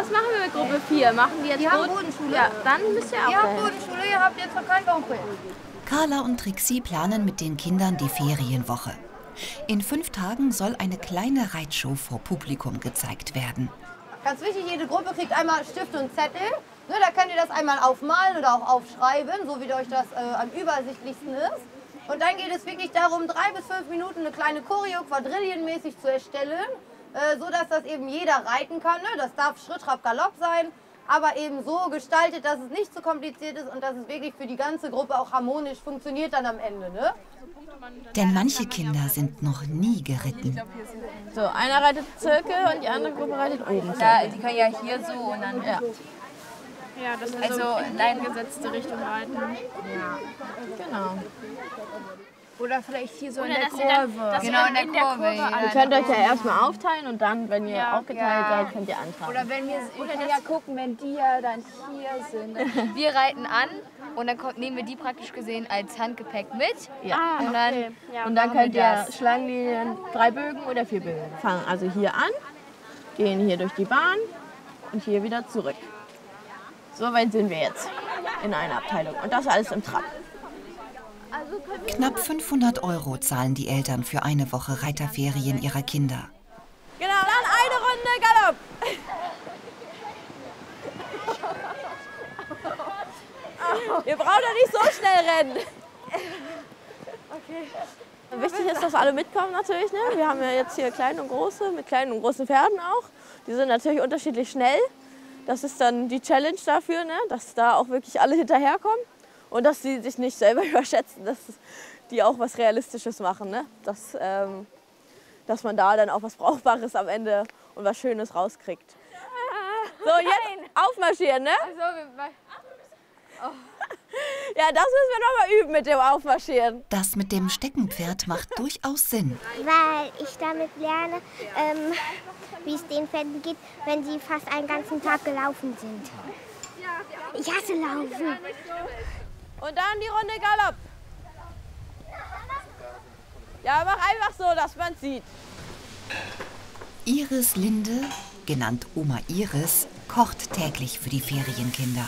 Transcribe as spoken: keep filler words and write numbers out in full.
Was machen wir mit Gruppe vier? Machen die jetzt Die haben Boden- Bodenschule. Ja, dann müsst ihr auch Ihr habt dahin. Bodenschule, ihr habt jetzt noch kein Onkel. Carla und Trixie planen mit den Kindern die Ferienwoche. In fünf Tagen soll eine kleine Reitshow vor Publikum gezeigt werden. Ganz wichtig, jede Gruppe kriegt einmal Stift und Zettel. Ne, da könnt ihr das einmal aufmalen oder auch aufschreiben, so wie euch das äh, am übersichtlichsten ist. Und dann geht es wirklich darum, drei bis fünf Minuten eine kleine Choreo quadrillenmäßig zu erstellen, äh, so dass das eben jeder reiten kann. Ne? Das darf Schritt, Trab, Galopp sein, aber eben so gestaltet, dass es nicht zu kompliziert ist und dass es wirklich für die ganze Gruppe auch harmonisch funktioniert dann am Ende. Ne? Denn manche Kinder sind noch nie geritten. So, einer reitet Zirkel und die andere Gruppe reitet oben. Ja, die können ja hier so und dann. Ja. Ja, das ist Also so in eingesetzte Richtung reiten. Ja, genau. Oder vielleicht hier so Oder in der dass ihr dann- Kurve. dass ihr Genau, dann in der in der Kurve. Kurve ja. Ihr könnt euch ja erstmal aufteilen und dann, wenn ihr Ja, aufgeteilt ja. seid, könnt ihr antragen. Oder wenn wir, wir können ja gucken, wenn die ja dann hier sind. Wir reiten an und dann kommt- nehmen wir die praktisch gesehen als Handgepäck mit. Ja. Und dann, Und dann machen wir könnt ihr das. Schlangenlinien, drei Bögen oder vier Bögen. Fangen also hier an, gehen hier durch die Bahn und hier wieder zurück. So weit sind wir jetzt in einer Abteilung. Und das alles im Trab. Knapp fünfhundert Euro zahlen die Eltern für eine Woche Reiterferien ihrer Kinder. Genau, dann eine Runde Galopp. Ihr braucht doch nicht so schnell rennen. Okay. Wichtig ist, dass alle mitkommen natürlich. Ne? Wir haben ja jetzt hier kleine und große, mit kleinen und großen Pferden auch. Die sind natürlich unterschiedlich schnell. Das ist dann die Challenge dafür, ne? Dass da auch wirklich alle hinterherkommen. Und dass sie sich nicht selber überschätzen, dass die auch was Realistisches machen. Ne? Dass, ähm, dass man da dann auch was Brauchbares am Ende und was Schönes rauskriegt. So, jetzt aufmarschieren, ne? Ja, das müssen wir noch mal üben mit dem Aufmarschieren. Das mit dem Steckenpferd macht durchaus Sinn. Weil ich damit lerne, ähm, wie es den Pferden geht, wenn sie fast einen ganzen Tag gelaufen sind. Ich hasse Laufen. Und dann die Runde Galopp. Ja, mach einfach so, dass man sieht. Iris Linde, genannt Oma Iris, kocht täglich für die Ferienkinder.